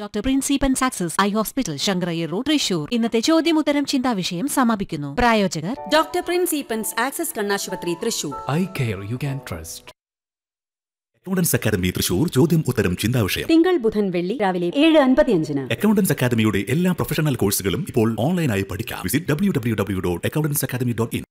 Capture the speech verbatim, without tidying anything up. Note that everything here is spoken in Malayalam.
Doctor പ്രിൻസിപ്പൻസ് access eye hospital Sankara Iyer road Thrissur. ഇന്നത്തെ ചോദ്യമുത്തരം ചിന്താവിഷയം സമാപിക്കുന്നു. പ്രായോജകർ ഡോക്ടർ പ്രിൻസിപ്പൻസ് ആക്സസ് കണ്ണാശുപത്രി Thrissur. Eye care you can trust. Accountants academy Thrissur ചോദ്യം ഉത്തരം ചിന്താവിഷയം തിങ്കൾ ബുധൻ വെള്ളി രാവിലെ ഏഴ് അൻപത്തിയഞ്ചിന്. അക്കൗണ്ടൻസ് അക്കാദമിയുടെ എല്ലാ പ്രൊഫഷണൽ കോഴ്സുകളും ഇപ്പോൾ ഓൺലൈനായി പഠിക്കാം. Visit W W W dot accountants academy dot in.